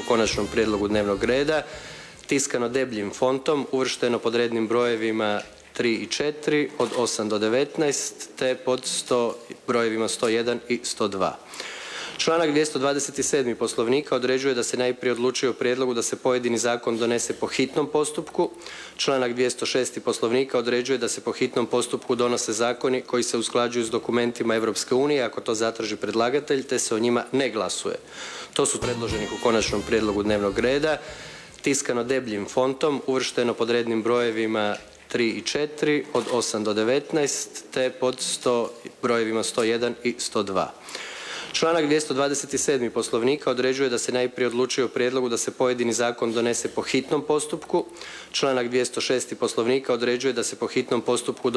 konačnom prijedlogu dnevnog reda, tiskano debljim fontom, uvršteno pod rednim brojevima 3 i 4 od 8 do 19 te pod brojevima 101 i 102. Članak 227. Poslovnika određuje da se najprije odlučuje o prijedlogu da se pojedini zakon donese po hitnom postupku. Članak 206. Poslovnika određuje da se po hitnom postupku donose zakoni koji se usklađuju s dokumentima Europske unije ako to zatraži predlagatelj te se o njima ne glasuje. To su predloženih u konačnom prijedlogu dnevnog reda, tiskano debljim fontom, uvršteno pod rednim brojevima 3 i 4 od 8 do 19 te pod brojevima 101 i 102. Članak 227. Poslovnika određuje da se najprije odlučuje o prijedlogu da se pojedini zakon donese po hitnom postupku. Članak 206. Poslovnika određuje da se po hitnom postupku